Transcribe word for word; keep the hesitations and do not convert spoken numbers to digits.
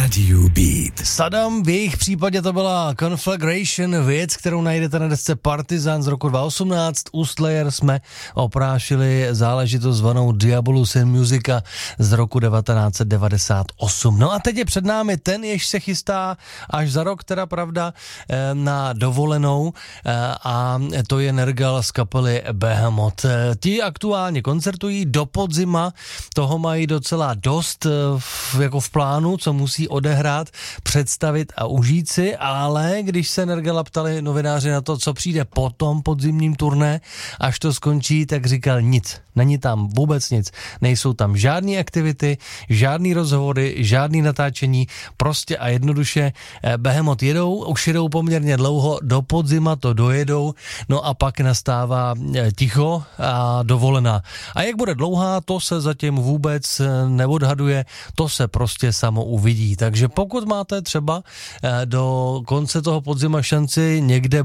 Radio Beat. Saddam, v jejich případě to byla Conflagration, věc, kterou najdete na desce Partizan z roku dva tisíce osmnáct. U Slayer jsme oprášili záležitost zvanou Diabolus in Musica z roku devatenáct set devadesát osm. No a teď je před námi ten, jež se chystá až za rok, teda pravda, na dovolenou, a to je Nergal z kapely Behemoth. Ti aktuálně koncertují do podzima, toho mají docela dost v, jako v plánu, co musí odehrát, představit a užít si, ale když se Nergala ptali novináři na to, co přijde po tom podzimním turné, až to skončí, tak říkal nic. Není tam vůbec nic. Nejsou tam žádné aktivity, žádný rozhovory, žádný natáčení, prostě a jednoduše Behemoth jedou, už jedou poměrně dlouho, do podzima to dojedou, no a pak nastává ticho a dovolená. A jak bude dlouhá, to se zatím vůbec neodhaduje, to se prostě samo uvidí. Takže pokud máte třeba do konce toho podzima šanci někde